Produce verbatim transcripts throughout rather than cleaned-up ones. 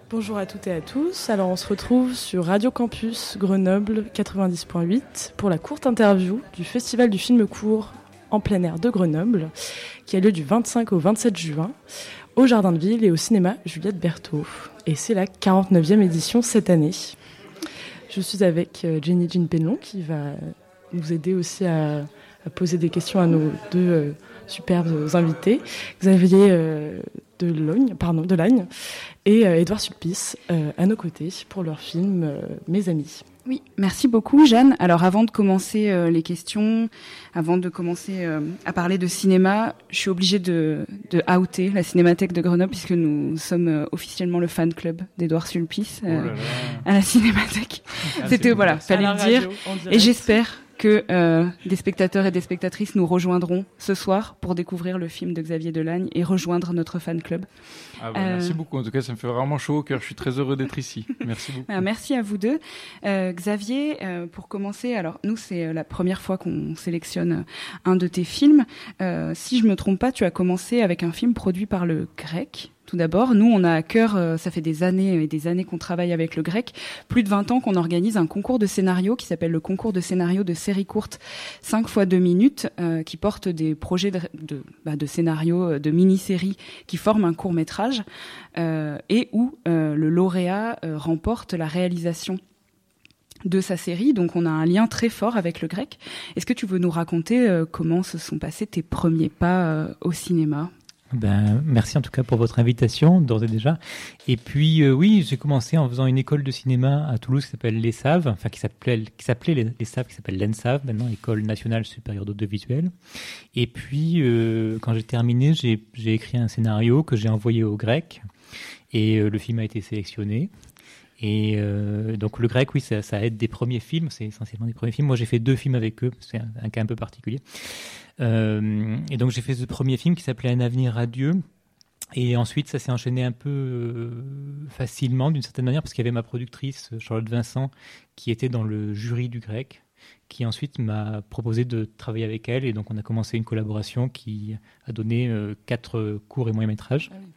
Bonjour à toutes et à tous. Alors on se retrouve sur Radio Campus Grenoble quatre-vingt-dix point huit pour la courte interview du Festival du film court en plein air de Grenoble qui a lieu du vingt-cinq au vingt-sept juin au Jardin de Ville et au cinéma Juliette Berthaud. Et c'est la quarante-neuvième édition cette année. Je suis avec Jenny Jean Penlon qui va nous aider aussi à, à poser des questions à nos deux euh, superbes invités. Xavier euh, de Logne, pardon, de Lagne et euh, Édouard Sulpice euh, à nos côtés pour leur film euh, Mes amis. Oui, merci beaucoup Jeanne. Alors avant de commencer euh, les questions, avant de commencer euh, à parler de cinéma, je suis obligée de, de outer la Cinémathèque de Grenoble puisque nous sommes euh, officiellement le fan club d'Édouard Sulpice euh, oh là là. à la Cinémathèque. Ah, C'était voilà, fallait le dire. Et j'espère que euh, des spectateurs et des spectatrices nous rejoindront ce soir pour découvrir le film de Xavier Delagne et rejoindre notre fan club. Ah bah, euh... Merci beaucoup. En tout cas, ça me fait vraiment chaud au cœur. Je suis très heureux d'être ici. Merci beaucoup. Ah, merci à vous deux. Euh, Xavier, euh, pour commencer, alors nous, c'est la première fois qu'on sélectionne un de tes films. Euh, si je me trompe pas, tu as commencé avec un film produit par le Grec. Tout d'abord, nous, on a à cœur, euh, ça fait des années et des années qu'on travaille avec le Grec, plus de vingt ans qu'on organise un concours de scénario qui s'appelle le concours de scénario de séries courtes cinq fois deux minutes, euh, qui porte des projets de, de, bah, de scénario, de mini-séries qui forment un court-métrage euh, et où euh, le lauréat euh, remporte la réalisation de sa série. Donc, on a un lien très fort avec le Grec. Est-ce que tu veux nous raconter euh, comment se sont passés tes premiers pas euh, au cinéma ? Ben, merci en tout cas pour votre invitation, d'ores et déjà. Et puis, euh, oui, j'ai commencé en faisant une école de cinéma à Toulouse qui s'appelle l'ESSAV, enfin qui s'appelait, qui s'appelait l'ESSAV, qui s'appelle l'ENSAV, maintenant, École nationale supérieure d'audiovisuel. Et puis, euh, quand j'ai terminé, j'ai, j'ai écrit un scénario que j'ai envoyé au Grec et euh, le film a été sélectionné. Et euh, donc le Grec, oui, ça, ça aide des premiers films, c'est essentiellement des premiers films. Moi, j'ai fait deux films avec eux, c'est un, un cas un peu particulier. Euh, et donc j'ai fait ce premier film qui s'appelait Un avenir radieux. Et ensuite, ça s'est enchaîné un peu euh, facilement, d'une certaine manière, parce qu'il y avait ma productrice, Charlotte Vincent, qui était dans le jury du Grec, qui ensuite m'a proposé de travailler avec elle. Et donc on a commencé une collaboration qui a donné euh, quatre courts et moyens métrages. Ah oui.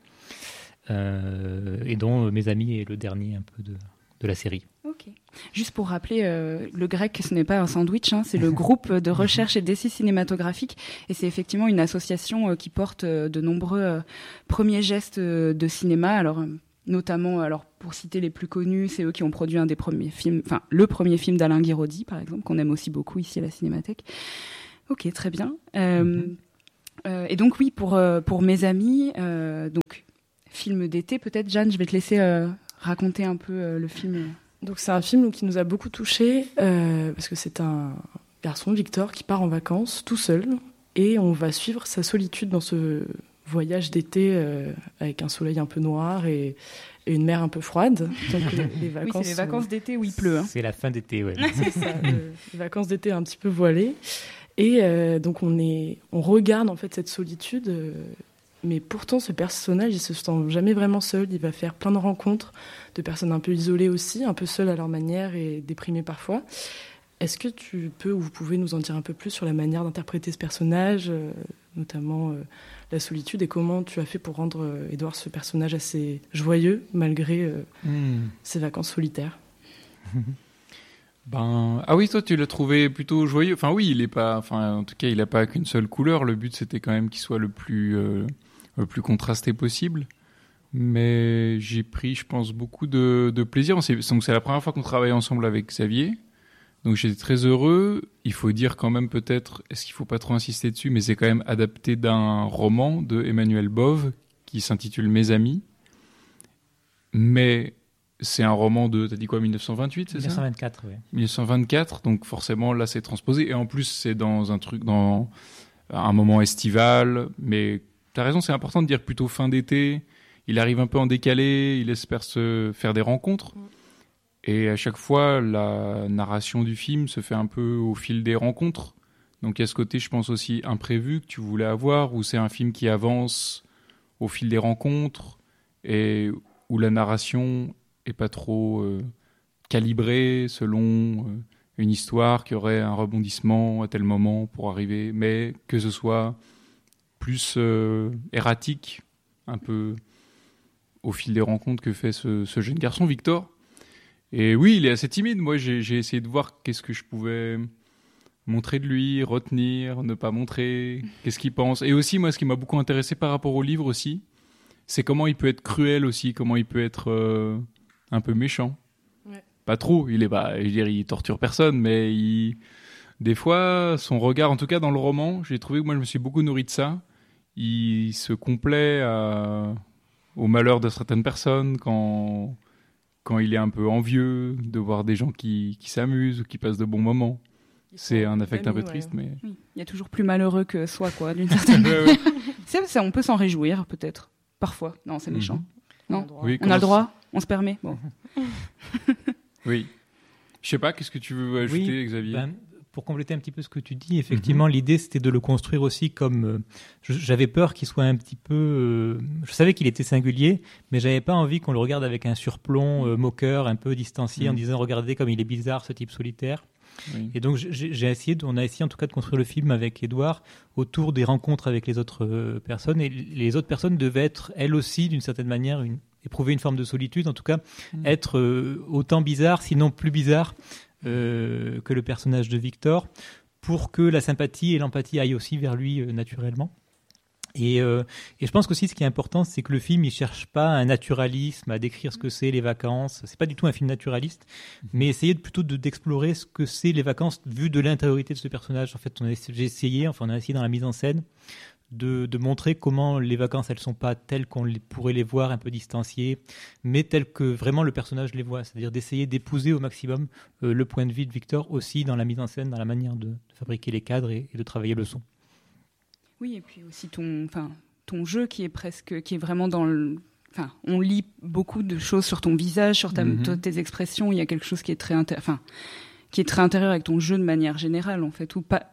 Euh, et dont euh, Mes amis est le dernier un peu de, de la série. Ok. Juste pour rappeler, euh, le Grec, ce n'est pas un sandwich, hein, c'est le groupe de recherche et d'essais cinématographiques, et c'est effectivement une association euh, qui porte euh, de nombreux euh, premiers gestes euh, de cinéma. Alors, euh, notamment, alors pour citer les plus connus, c'est eux qui ont produit un des premiers films, enfin le premier film d'Alain Guiraudy, par exemple, qu'on aime aussi beaucoup ici à la Cinémathèque. Ok, très bien. Euh, mm-hmm. euh, et donc oui, pour euh, pour Mes amis, euh, donc film d'été, peut-être, Jeanne, je vais te laisser euh, raconter un peu euh, le film. Donc c'est un film qui nous a beaucoup touchés, euh, parce que c'est un garçon, Victor, qui part en vacances tout seul, et on va suivre sa solitude dans ce voyage d'été euh, avec un soleil un peu noir et, et une mer un peu froide. Donc les, les vacances, oui, c'est les vacances sont... d'été où il pleut. Hein. C'est la fin d'été, ouais. C'est ça, euh, les vacances d'été un petit peu voilées. Et euh, donc on, est, on regarde en fait cette solitude... Euh, Mais pourtant, ce personnage, il se sent jamais vraiment seul. Il va faire plein de rencontres de personnes un peu isolées aussi, un peu seules à leur manière et déprimées parfois. Est-ce que tu peux ou vous pouvez nous en dire un peu plus sur la manière d'interpréter ce personnage, euh, notamment euh, la solitude, et comment tu as fait pour rendre, euh, Édouard, ce personnage assez joyeux malgré euh, mmh. ses vacances solitaires? Ben ah oui, toi tu l'as trouvé plutôt joyeux. Enfin oui, il est pas, enfin en tout cas il a pas qu'une seule couleur. Le but c'était quand même qu'il soit le plus euh, le plus contrasté possible. Mais j'ai pris, je pense, beaucoup de, de plaisir. C'est, donc c'est la première fois qu'on travaille ensemble avec Xavier. Donc j'étais très heureux. Il faut dire quand même peut-être, est-ce qu'il faut pas trop insister dessus, mais c'est quand même adapté d'un roman de Emmanuel Bove qui s'intitule Mes amis. Mais c'est un roman de, t'as dit quoi, dix-neuf cent vingt-huit, c'est dix-neuf cent vingt-quatre, ça ? oui. dix-neuf cent vingt-quatre, donc forcément là c'est transposé. Et en plus c'est dans un truc, dans un moment estival. Mais t'as raison, c'est important de dire plutôt fin d'été. Il arrive un peu en décalé, il espère se faire des rencontres. Et à chaque fois, la narration du film se fait un peu au fil des rencontres. Donc il y a ce côté, je pense, aussi imprévu que tu voulais avoir, où c'est un film qui avance au fil des rencontres et où la narration est pas trop euh, calibrée selon euh, une histoire qui aurait un rebondissement à tel moment pour arriver, mais que ce soit plus euh, erratique, un peu au fil des rencontres que fait ce, ce jeune garçon, Victor. Et oui, il est assez timide. Moi, j'ai, j'ai essayé de voir qu'est-ce que je pouvais montrer de lui, retenir, ne pas montrer, qu'est-ce qu'il pense. Et aussi, moi, ce qui m'a beaucoup intéressé par rapport au livre aussi, c'est comment il peut être cruel aussi, comment il peut être euh, un peu méchant. Ouais. Pas trop, il est pas, je veux dire, il torture personne, mais il... des fois, son regard, en tout cas dans le roman, j'ai trouvé que moi, je me suis beaucoup nourri de ça. Il se complaît à... au malheur de certaines personnes quand... quand il est un peu envieux de voir des gens qui, qui s'amusent ou qui passent de bons moments. C'est un affect un peu triste, ouais. mais... Oui. Il y a toujours plus malheureux que soi, quoi, d'une certaine manière. ouais, ouais. c'est, c'est, on peut s'en réjouir, peut-être. Parfois. Non, c'est méchant. Mm-hmm. Non, on a, oui, on a le droit, on se permet. Bon. oui. Je sais pas, qu'est-ce que tu veux ajouter, oui, Xavier ben... Pour compléter un petit peu ce que tu dis, effectivement, mm-hmm. l'idée, c'était de le construire aussi comme... Euh, je, j'avais peur qu'il soit un petit peu... Euh, je savais qu'il était singulier, mais j'avais pas envie qu'on le regarde avec un surplomb euh, moqueur, un peu distancié, mm-hmm. en disant « Regardez comme il est bizarre, ce type solitaire ». Oui. Et donc, j'ai, j'ai essayé, on a essayé en tout cas de construire le film avec Édouard autour des rencontres avec les autres euh, personnes. Et les autres personnes devaient être, elles aussi, d'une certaine manière, une, éprouver une forme de solitude, en tout cas, mm-hmm. être euh, autant bizarre, sinon plus bizarre, Euh, que le personnage de Victor, pour que la sympathie et l'empathie aillent aussi vers lui euh, naturellement. Et, euh, et je pense qu'aussi ce qui est important, c'est que le film il cherche pas un naturalisme à décrire ce que c'est les vacances. C'est pas du tout un film naturaliste, mais essayer de, plutôt de, d'explorer ce que c'est les vacances vu de l'intériorité de ce personnage. En fait, on a, j'ai essayé, enfin on a essayé dans la mise en scène de, de montrer comment les vacances elles sont pas telles qu'on les, pourrait les voir un peu distanciées, mais telles que vraiment le personnage les voit. C'est-à-dire d'essayer d'épouser au maximum euh, le point de vue de Victor aussi dans la mise en scène, dans la manière de, de fabriquer les cadres et, et de travailler le son. Oui, et puis aussi ton, enfin, ton jeu qui est presque, qui est vraiment dans le, enfin, on lit beaucoup de choses sur ton visage, sur ta, mm-hmm. tes expressions. Il y a quelque chose qui est très, inter... enfin, qui est très intérieur avec ton jeu de manière générale, en fait, ou pas.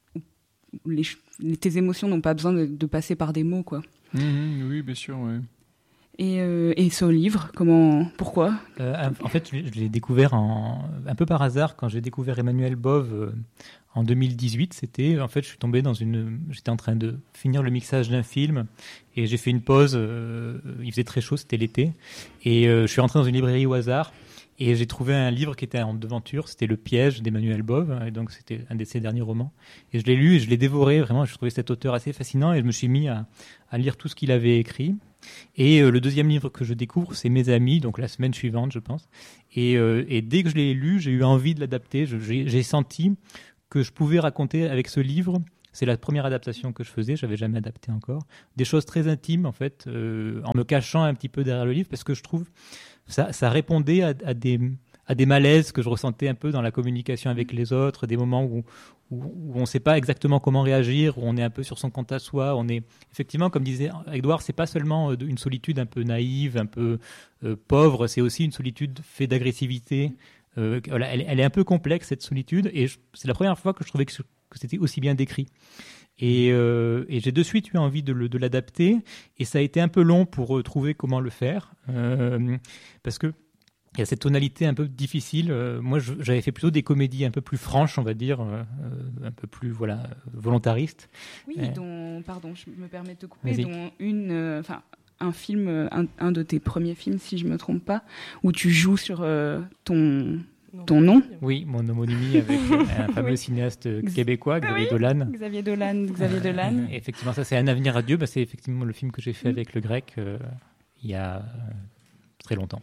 Les, les, tes émotions n'ont pas besoin de, de passer par des mots, quoi. Mmh, oui, bien sûr, ouais. Et, euh, et ce livre, comment, pourquoi euh, En fait, je, je l'ai découvert en, un peu par hasard quand j'ai découvert Emmanuel Bove euh, en deux mille dix-huit. C'était, en fait, je suis tombé dans une, j'étais en train de finir le mixage d'un film et j'ai fait une pause. Euh, il faisait très chaud, c'était l'été, et euh, je suis rentré dans une librairie au hasard. Et j'ai trouvé un livre qui était en devanture, c'était Le Piège d'Emmanuel Bove, et donc c'était un de ses derniers romans. Et je l'ai lu et je l'ai dévoré, vraiment, je trouvais cet auteur assez fascinant et je me suis mis à, à lire tout ce qu'il avait écrit. Et euh, le deuxième livre que je découvre, c'est Mes Amis, donc la semaine suivante, je pense. Et, euh, et dès que je l'ai lu, j'ai eu envie de l'adapter. Je, j'ai, j'ai senti que je pouvais raconter avec ce livre, c'est la première adaptation que je faisais, j'avais jamais adapté encore, des choses très intimes, en fait, euh, en me cachant un petit peu derrière le livre, parce que je trouve Ça, ça répondait à, à, des, à des malaises que je ressentais un peu dans la communication avec les autres, des moments où, où, où on ne sait pas exactement comment réagir, où on est un peu sur son compte à soi. On est effectivement, comme disait Édouard, c'est pas seulement une solitude un peu naïve, un peu euh, pauvre, c'est aussi une solitude faite d'agressivité. Euh, elle, elle est un peu complexe, cette solitude, et je, c'est la première fois que je trouvais que, que c'était aussi bien décrit. Et, euh, et j'ai de suite eu envie de, le, de l'adapter, et ça a été un peu long pour euh, trouver comment le faire, euh, parce que il y a cette tonalité un peu difficile. Euh, moi, je, j'avais fait plutôt des comédies un peu plus franches, on va dire, euh, un peu plus voilà volontaristes. Oui, euh, dont, pardon, je me permets de te couper, vas-y. dont une, enfin. Euh, un film, un, un de tes premiers films, si je me trompe pas, où tu joues sur euh, ton ton nom. Oui, mon homonymie avec un fameux oui. cinéaste québécois, Xavier oui. Dolan. Xavier Dolan, Xavier Dolan. Euh, effectivement, ça c'est Un avenir radieux. Bah, c'est effectivement le film que j'ai fait mmh. avec le grec euh, il y a euh, très longtemps.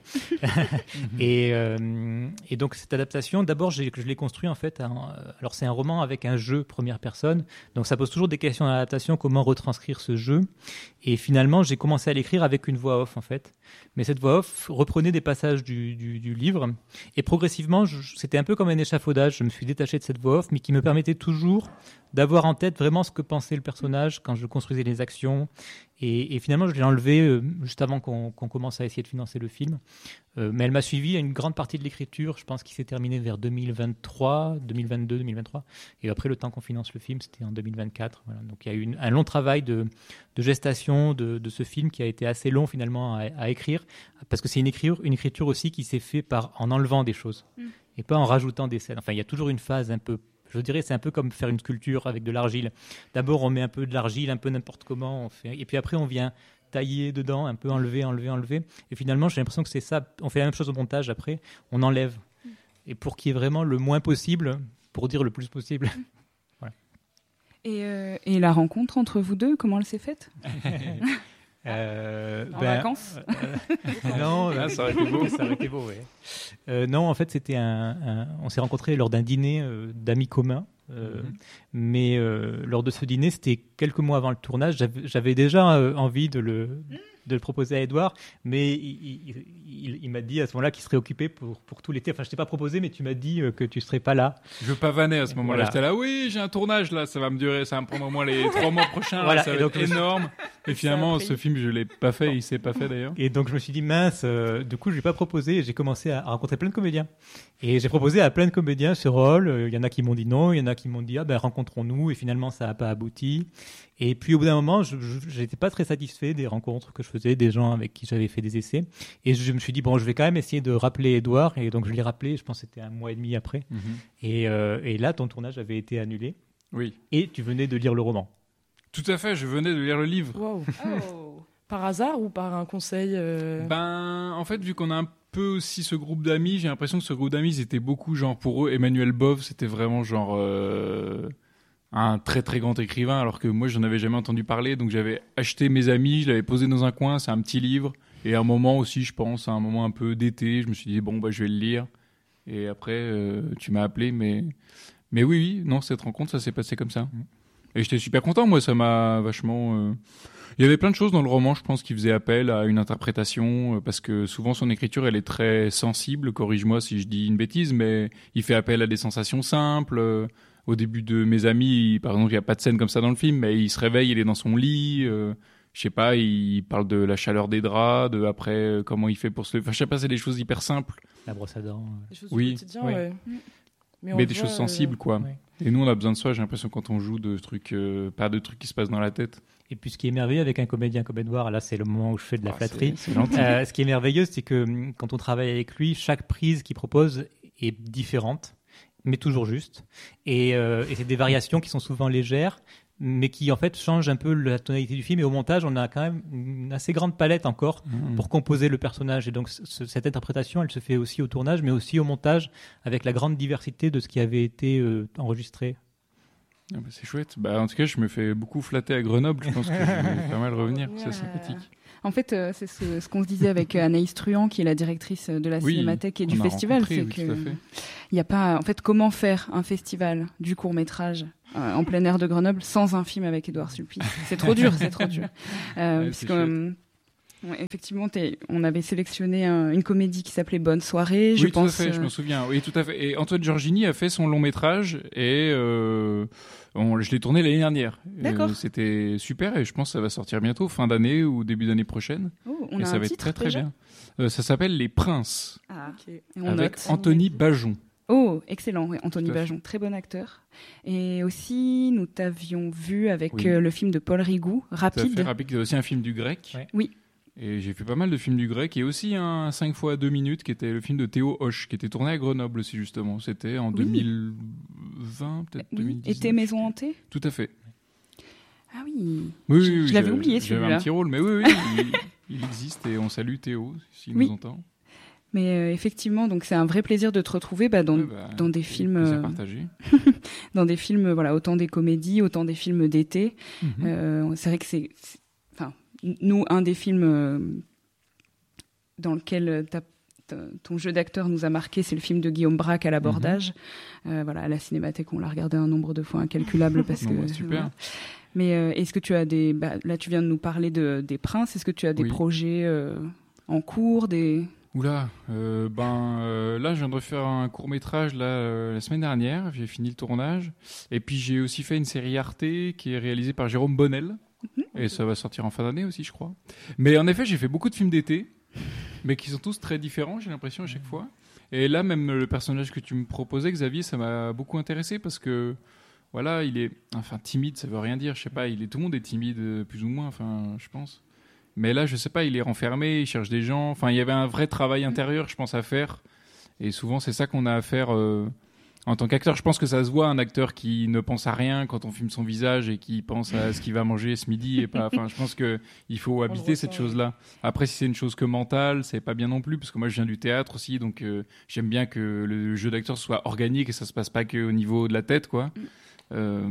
et, euh, et donc cette adaptation, d'abord j'ai, je l'ai construit en fait. En, alors c'est un roman avec un jeu première personne, donc ça pose toujours des questions à l'adaptation, comment retranscrire ce jeu. Et finalement, j'ai commencé à l'écrire avec une voix off en fait. Mais cette voix off reprenait des passages du, du, du livre. Et progressivement, je, c'était un peu comme un échafaudage. Je me suis détaché de cette voix off, mais qui me permettait toujours d'avoir en tête vraiment ce que pensait le personnage quand je construisais les actions. Et, et finalement, je l'ai enlevée euh, juste avant qu'on, qu'on commence à essayer de financer le film. Euh, mais elle m'a suivi à une grande partie de l'écriture, je pense qu'il s'est terminé vers deux mille vingt-trois, deux mille vingt-deux, deux mille vingt-trois. Et après, le temps qu'on finance le film, c'était en deux mille vingt-quatre. Voilà. Donc il y a eu une, un long travail de, de gestation de, de ce film qui a été assez long finalement à, à écrire, parce que c'est une écriture, une écriture aussi qui s'est faite par, en enlevant des choses, mm. et pas en rajoutant des scènes. Enfin, il y a toujours une phase un peu, je dirais, c'est un peu comme faire une sculpture avec de l'argile. D'abord, on met un peu de l'argile, un peu n'importe comment, on fait, et puis après, on vient tailler dedans, un peu enlever, enlever, enlever. Et finalement, j'ai l'impression que c'est ça. On fait la même chose au montage après, on enlève. Et pour qu'il y ait vraiment le moins possible, pour dire le plus possible. Voilà. Et, euh, et la rencontre entre vous deux, comment elle s'est faite? Euh, en ben, vacances euh, non, Ah, ça aurait été beau. ça aurait été beau, ouais. Euh, non, en fait, c'était un, un- on s'est rencontrés lors d'un dîner euh, d'amis communs. Euh, Mhm. Mais euh, lors de ce dîner, c'était quelques mois avant le tournage. J'avais, j'avais déjà euh, envie de le, de le proposer à Edouard, mais il, il- il- il m'a dit à ce moment-là qu'il serait occupé pour, pour tout l'été. Enfin, je t'ai pas proposé, mais tu m'as dit euh, que tu serais pas là. Je pavanais à ce moment-là. Voilà. J'étais là, oui, j'ai un tournage là, ça va me durer, ça va me prendre au moins les trois mois prochains. là, Voilà, ça et va donc, être je- énorme. Et finalement, pris. ce film, je l'ai pas fait, il s'est pas fait d'ailleurs. Et donc je me suis dit mince, euh, du coup je l'ai pas proposé et j'ai commencé à, à rencontrer plein de comédiens. Et j'ai proposé à plein de comédiens ce rôle. Euh, Il y en a qui m'ont dit non, il y en a qui m'ont dit ah ben rencontrons-nous et finalement ça n'a pas abouti. Et puis au bout d'un moment, je j'étais pas très satisfait des rencontres que je faisais, des gens avec qui j'avais fait des essais. Et je me suis dit bon, je vais quand même essayer de rappeler Edouard. Et donc je l'ai rappelé. Je pense que c'était un mois et demi après. Mhm. Et, euh, et là ton tournage avait été annulé Oui. et tu venais de lire le roman. Tout à fait, je venais de lire le livre. Waouh. Oh. Par hasard ou par un conseil euh, Ben, en fait, vu qu'on a un peu aussi ce groupe d'amis, j'ai l'impression que ce groupe d'amis, c'était beaucoup genre pour eux. Emmanuel Bove, c'était vraiment genre euh, un très très grand écrivain, alors que moi, j'en avais jamais entendu parler. Donc j'avais acheté Mes Amis, je l'avais posé dans un coin, c'est un petit livre. Et à un moment aussi, je pense, à un moment un peu d'été, je me suis dit bon, bah, je vais le lire. Et après, euh, tu m'as appelé, mais mais oui, oui, non, cette rencontre, ça s'est passé comme ça. Et j'étais super content, moi, ça m'a vachement. euh, Il y avait plein de choses dans le roman, je pense, qui faisaient appel à une interprétation, euh, parce que souvent son écriture, elle est très sensible. Corrige-moi si je dis une bêtise, mais il fait appel à des sensations simples. Euh, Au début de Mes Amis, il- par exemple, il n'y a pas de scène comme ça dans le film, mais il se réveille, il est dans son lit. Euh, je sais pas, il parle de la chaleur des draps, de après euh, comment il fait pour se. Enfin, je sais pas, c'est des choses hyper simples, La brosse à dents. euh. des choses oui. du quotidien, Oui. ouais. on mais le des voit, choses sensibles, euh, quoi. Ouais. Et nous, on a besoin de soi. J'ai l'impression quand on joue de trucs, euh, pas de trucs qui se passent dans la tête. Et puis ce qui est merveilleux avec un comédien comme Edouard, là c'est le moment où je fais de la Ah, flatterie. c'est- c'est gentil. Euh, ce qui est merveilleux, c'est que hum, quand on travaille avec lui, chaque prise qu'il propose est différente, mais toujours juste. Et, euh, et c'est des variations qui sont souvent légères, mais qui en fait changent un peu la tonalité du film. Et au montage, on a quand même une assez grande palette encore Mmh. pour composer le personnage. Et donc ce- cette interprétation, elle se fait aussi au tournage, mais aussi au montage, avec la grande diversité de ce qui avait été euh, enregistré. Ah bah, c'est chouette. Bah, en tout cas, je me fais beaucoup flatter à Grenoble. Je pense que je vais pas mal revenir. C'est Ouais. sympathique. En fait, euh, c'est ce, ce qu'on se disait avec euh, Anaïs Truand, qui est la directrice de la Oui, Cinémathèque et du on a festival. rencontré, C'est oui, que tout à fait. il y a pas, en fait, comment faire un festival du court métrage euh, en plein air de Grenoble sans un film avec Édouard Sulpice? C'est trop dur, c'est trop dur. Euh, Ouais, parce c'est que, euh, ouais, effectivement, t'es- on avait sélectionné un- une comédie qui s'appelait Bonne Soirée. Je oui, pense. tout à fait, je euh, me souviens. Oui, tout à fait. Et Antoine Giorgini a fait son long métrage et euh, on, je l'ai tourné l'année dernière. D'accord. Euh, C'était super et je pense que ça va sortir bientôt, fin d'année ou début d'année prochaine. oh, on et a ça un va être titre très très déjà bien. Euh, ça s'appelle Les Princes Ah, Ok. et on avec note. Anthony Bajon. Oh, excellent, oui, Anthony Tout à fait. Bajon, très bon acteur. Et aussi, nous t'avions vu avec Oui. euh, le film de Paul Rigoux, Tout à fait. Rapide. Rapide, c'est aussi un film du grec. Ouais. Oui. Et j'ai fait pas mal de films du grec et aussi un cinq fois deux minutes qui était le film de Théo Hoche qui était tourné à Grenoble aussi justement. C'était en Oui. deux mille vingt, peut-être Oui. deux mille dix-neuf. Et Tes maisons hantées. Tout à fait. Ah oui. Oui, Je- oui, je oui, l'avais j'avais- oublié, J'avais celui-là. un petit rôle, mais oui, oui, il, il existe et on salue Théo s'il Oui. nous entend. Mais euh, effectivement, donc c'est un vrai plaisir de te retrouver bah, dans, Ouais, bah, dans des films, plaisir euh, partagé. dans des films, voilà, autant des comédies, autant des films d'été. Mhm. Euh, c'est vrai que c'est, c'est- enfin, n- nous, un des films euh, dans lequel t'as- t'as- ton jeu d'acteur nous a marqué, c'est le film de Guillaume Braque à l'abordage. Mhm. Euh, voilà, à la Cinémathèque, on l'a regardé un nombre de fois incalculable parce Non, que. bah, super. voilà. Mais euh, est-ce que tu as des, bah, là, tu viens de nous parler de, des Princes. Est-ce que tu as des Oui. projets euh, en cours, des Oula, euh, ben euh, là je viens de refaire un court métrage là euh, la semaine dernière, j'ai fini le tournage et puis j'ai aussi fait une série Arte qui est réalisée par Jérôme Bonnel et ça va sortir en fin d'année aussi je crois. Mais en effet j'ai fait beaucoup de films d'été, mais qui sont tous très différents j'ai l'impression à chaque fois. Et là même le personnage que tu me proposais Xavier ça m'a beaucoup intéressé parce que voilà il est enfin timide ça veut rien dire je sais pas il est tout le monde est timide euh, plus ou moins enfin je pense. Mais là, je sais pas, il est renfermé, il cherche des gens. Enfin, il y avait un vrai travail intérieur, je pense, à faire. Et souvent, c'est ça qu'on a à faire euh, en tant qu'acteur, je pense que ça se voit, un acteur qui ne pense à rien quand on filme son visage et qui pense à ce qu'il va manger ce midi et pas. Enfin, je pense que il faut habiter cette chose-là. Après, si c'est une chose que mentale, c'est pas bien non plus, parce que moi, je viens du théâtre aussi, donc euh, j'aime bien que le jeu d'acteur soit organique et ça se passe pas que au niveau de la tête, quoi. Euh,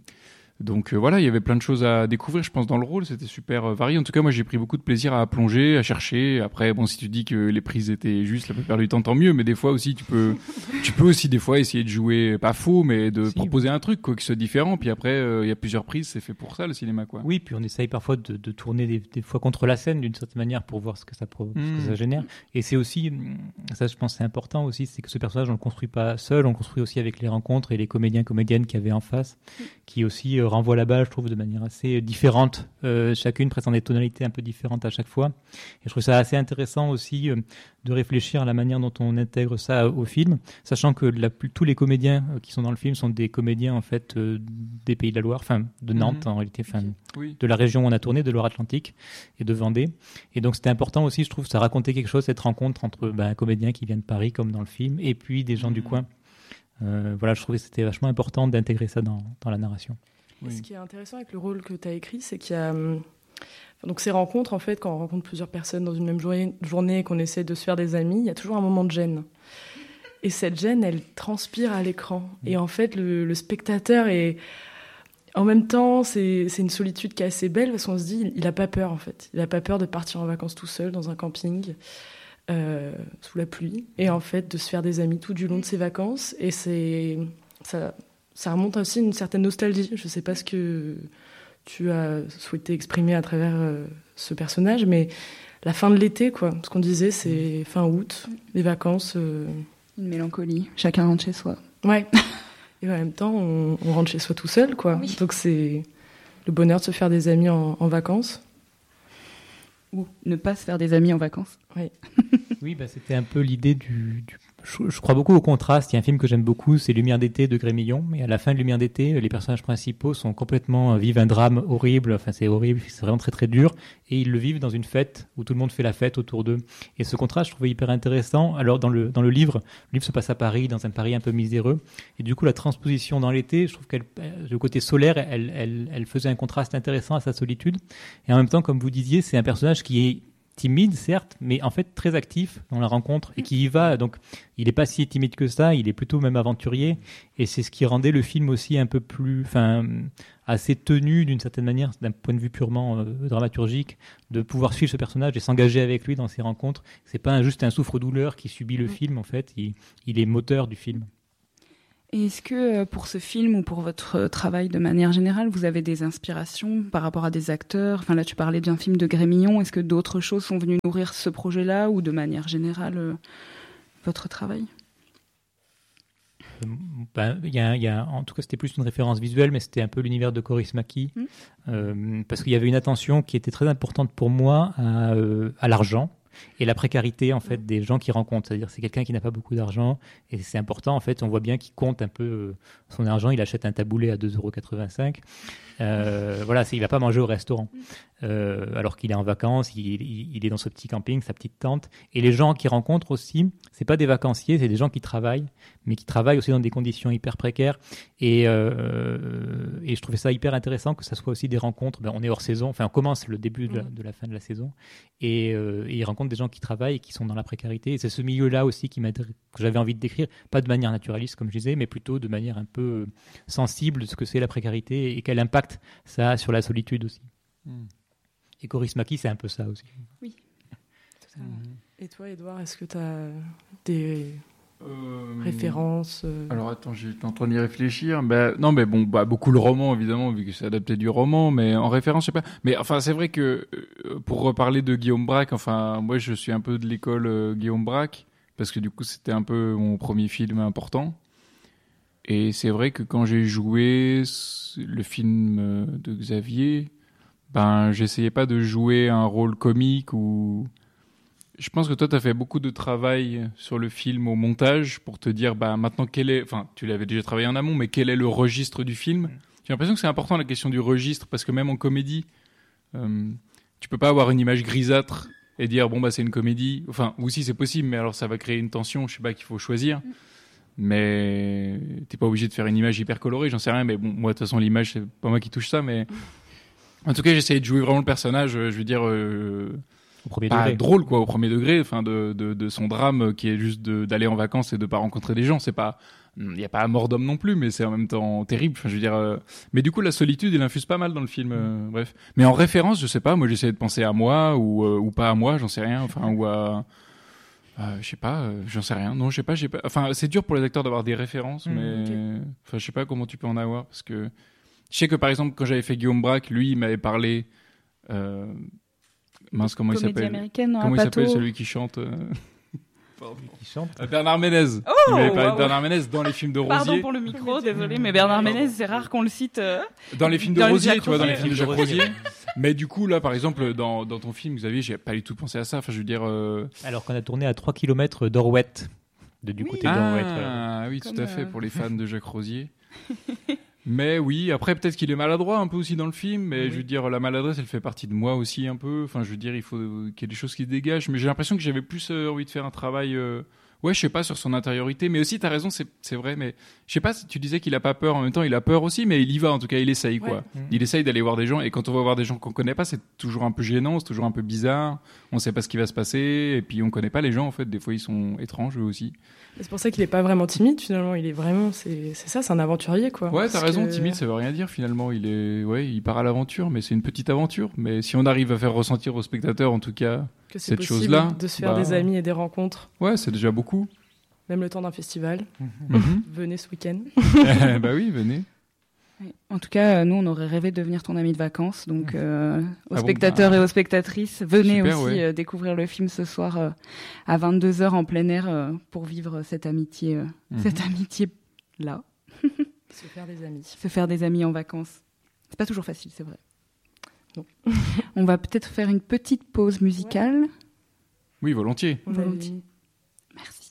Donc euh, voilà, il y avait plein de choses à découvrir, je pense, dans le rôle. C'était super euh, varié. En tout cas, moi, j'ai pris beaucoup de plaisir à plonger, à chercher. Après, bon, si tu dis que les prises étaient justes la plupart du temps, tant mieux. Mais des fois aussi, tu peux, tu peux aussi des fois essayer de jouer pas faux, mais de si, proposer un truc quoi qui soit différent. Puis après, il euh, y a plusieurs prises. C'est fait pour ça le cinéma, quoi. Oui, puis on essaye parfois de, de tourner des, des fois contre la scène d'une certaine manière pour voir ce que ça, pro- mmh. ce que ça génère. Et c'est aussi, ça, je pense, c'est important aussi, c'est que ce personnage, on le construit pas seul, on le construit aussi avec les rencontres et les comédiens, comédiennes qu'il y avait en face, qui aussi euh, renvoient la balle, je trouve, de manière assez différente, euh, chacune présentant des tonalités un peu différentes à chaque fois. Et je trouve ça assez intéressant aussi euh, de réfléchir à la manière dont on intègre ça au film, sachant que la, tous les comédiens euh, qui sont dans le film sont des comédiens en fait euh, des Pays de la Loire, enfin de Nantes mmh. en réalité, enfin oui. de la région où on a tourné, de Loire-Atlantique et de Vendée. Et donc c'était important aussi, je trouve, ça racontait quelque chose, cette rencontre entre ben, un comédien qui vient de Paris comme dans le film et puis des gens mmh. du coin. Euh, voilà, je trouvais que c'était vachement important d'intégrer ça dans, dans la narration. Oui. Ce qui est intéressant avec le rôle que tu as écrit, c'est qu'il y a donc ces rencontres, en fait, quand on rencontre plusieurs personnes dans une même journée, journée et qu'on essaie de se faire des amis, il y a toujours un moment de gêne. Et cette gêne, elle transpire à l'écran. Et en fait, le, le spectateur est... En même temps, c'est, c'est une solitude qui est assez belle parce qu'on se dit, il n'a pas peur, en fait. Il n'a pas peur de partir en vacances tout seul dans un camping, euh, sous la pluie. Et en fait, de se faire des amis tout du long de ses vacances. Et c'est... ça. Ça remonte aussi une certaine nostalgie. Je ne sais pas ce que tu as souhaité exprimer à travers euh, ce personnage, mais la fin de l'été, quoi. Ce qu'on disait, c'est fin août, les vacances. Euh... Une mélancolie. Chacun rentre chez soi. Ouais. Et en même temps, on, on rentre chez soi tout seul, quoi. Oui. Donc c'est le bonheur de se faire des amis en, en vacances. Ou ne pas se faire des amis en vacances. Oui. Oui, bah, c'était un peu l'idée du... du... Je, je crois beaucoup au contraste. Il y a un film que j'aime beaucoup, c'est Lumière d'été de Grémillon. Mais à la fin de Lumière d'été, les personnages principaux sont complètement vivent un drame horrible. Enfin, c'est horrible, c'est vraiment très très dur. Et ils le vivent dans une fête où tout le monde fait la fête autour d'eux. Et ce contraste, je trouvais hyper intéressant. Alors dans le dans le livre, le livre se passe à Paris, dans un Paris un peu miséreux. Et du coup, la transposition dans l'été, je trouve qu'elle, le côté solaire, elle elle elle faisait un contraste intéressant à sa solitude. Et en même temps, comme vous disiez, c'est un personnage qui est timide, certes, mais en fait très actif dans la rencontre et qui y va. Donc, il n'est pas si timide que ça, il est plutôt même aventurier. Et c'est ce qui rendait le film aussi un peu plus, enfin, assez tenu d'une certaine manière, d'un point de vue purement euh, dramaturgique, de pouvoir suivre ce personnage et s'engager avec lui dans ses rencontres. C'est pas un, juste un souffre-douleur qui subit le film, en fait, il, il est moteur du film. Et est-ce que pour ce film ou pour votre travail de manière générale, vous avez des inspirations par rapport à des acteurs ? Enfin là, tu parlais d'un film de Grémillon. Est-ce que d'autres choses sont venues nourrir ce projet-là ou de manière générale euh, votre travail ? euh, ben, y a, y a, En tout cas, c'était plus une référence visuelle, mais c'était un peu l'univers de Kaurismäki. Mmh. Euh, parce qu'il y avait une attention qui était très importante pour moi à, euh, à l'argent. Et la précarité en fait des gens qui rencontrent, c'est-à-dire c'est quelqu'un qui n'a pas beaucoup d'argent et c'est important en fait, on voit bien qu'il compte un peu son argent, il achète un taboulet à deux euros quatre-vingt-cinq, euh, voilà, c'est, il va pas manger au restaurant euh, alors qu'il est en vacances, il, il, il est dans ce petit camping, sa petite tente. Et les gens qu'il rencontre aussi, c'est pas des vacanciers, c'est des gens qui travaillent, mais qui travaillent aussi dans des conditions hyper précaires. Et, euh, et je trouvais ça hyper intéressant que ça soit aussi des rencontres. Ben, on est hors saison, enfin on commence le début de la, de la fin de la saison, et, euh, et ils rencontrent des gens qui travaillent et qui sont dans la précarité. Et c'est ce milieu-là aussi qui m'a, que j'avais envie de décrire, pas de manière naturaliste comme je disais, mais plutôt de manière un peu sensible de ce que c'est la précarité et quel impact ça a sur la solitude aussi. Mmh. Et Kaurismäki, c'est un peu ça aussi. Oui. Mmh. Et toi, Edouard, est-ce que tu as des euh, références euh... Alors attends, j'étais en train d'y réfléchir. Ben, non, mais bon, bah, beaucoup le roman, évidemment, vu que c'est adapté du roman, mais en référence, je sais pas. Mais enfin, c'est vrai que euh, pour reparler de Guillaume Braque, enfin, moi, je suis un peu de l'école euh, Guillaume Braque, parce que du coup, c'était un peu mon premier film important. Et c'est vrai que quand j'ai joué le film de Xavier, ben, j'essayais pas de jouer un rôle comique ou... Je pense que toi, tu as fait beaucoup de travail sur le film au montage pour te dire, bah, maintenant, quel est... Enfin, tu l'avais déjà travaillé en amont, mais quel est le registre du film ? J'ai l'impression que c'est important, la question du registre, parce que même en comédie, euh, tu peux pas avoir une image grisâtre et dire, bon, bah, c'est une comédie. Enfin, ou si c'est possible, mais alors ça va créer une tension, je sais pas, qu'il faut choisir. mais t'es pas obligé de faire une image hyper colorée, j'en sais rien, mais bon, moi de toute façon l'image c'est pas moi qui touche ça, mais en tout cas j'essayais de jouer vraiment le personnage, je veux dire euh... au premier pas degré. drôle quoi, au premier degré, enfin de, de de son drame qui est juste de, d'aller en vacances et de pas rencontrer des gens, c'est pas, il y a pas à mort d'homme non plus, mais c'est en même temps terrible, enfin je veux dire, euh... mais du coup la solitude il infuse pas mal dans le film, euh... bref, mais en référence je sais pas, moi j'essayais de penser à moi ou euh, ou pas à moi, j'en sais rien, enfin ou à Euh, je sais pas, euh, j'en sais rien. Non, je sais pas, j'ai pas. Enfin, c'est dur pour les acteurs d'avoir des références, Mmh, mais ok. enfin, je sais pas comment tu peux en avoir parce que je sais que par exemple quand j'avais fait Guillaume Braque, lui, il m'avait parlé. Euh... Mince, comment il Comédie s'appelle américaine, non, Comment il Apato. s'appelle celui qui chante euh... Qui chante. euh, Bernard Ménez. Oh, il m'avait parlé wow. de Bernard Ménez dans les films de Rosier. Pardon pour le micro, désolé, mais Bernard Ménez, c'est rare qu'on le cite. euh, Dans les films de Dans les Rosier, Jacques tu vois, dans les Rosier. films de Jacques Rosier. Rosier. Mais du coup, là, par exemple, dans, dans ton film, Xavier, j'ai pas du tout pensé à ça. Enfin, je veux dire. Euh... Alors qu'on a tourné à trois kilomètres d'Orwet, de du Oui. côté d'Orwet. voilà. Ah, oui, tout Comme, à fait, euh, pour les fans de Jacques Rosier. Mais oui, après, peut-être qu'il est maladroit un peu aussi dans le film, mais Oui. je veux dire, la maladresse, elle fait partie de moi aussi un peu. Enfin, je veux dire, il faut qu'il y ait des choses qui se dégagent. Mais j'ai l'impression que j'avais plus euh, envie de faire un travail. Euh... Ouais, je sais pas, sur son intériorité. Mais aussi, t'as raison, c'est, c'est vrai. Mais je sais pas, tu disais qu'il a pas peur. En même temps, il a peur aussi, mais il y va. En tout cas, il essaye, quoi. Ouais. Mhm. Il essaye d'aller voir des gens. Et quand on va voir des gens qu'on connaît pas, c'est toujours un peu gênant, c'est toujours un peu bizarre. On sait pas ce qui va se passer. Et puis, on connaît pas les gens, en fait. Des fois, ils sont étranges, eux aussi. Et c'est pour ça qu'il est pas vraiment timide finalement. Il est vraiment, c'est, c'est ça, c'est un aventurier quoi. Ouais, t'as Parce raison, que- timide, ça veut rien dire finalement. Il est, ouais, il part à l'aventure, mais c'est une petite aventure. Mais si on arrive à faire ressentir au spectateur, en tout cas, que c'est cette possible chose-là, de se faire bah- des amis et des rencontres, ouais, c'est déjà beaucoup. même le temps d'un festival. Mhm. Venez ce week-end. Bah oui, venez. Ouais. En tout cas, euh, nous, on aurait rêvé de devenir ton ami de vacances. Donc, euh, aux Ah bon, spectateurs bah, et aux spectatrices, venez super, aussi ouais. euh, découvrir le film ce soir euh, à vingt-deux heures en plein air euh, pour vivre cette amitié, euh, Mhm. cette amitié-là. Se faire des amis. Se faire des amis en vacances. C'est pas toujours facile, c'est vrai. Non. On va peut-être faire une petite pause musicale. Oui, volontiers. On avait Volontiers. mis- Merci.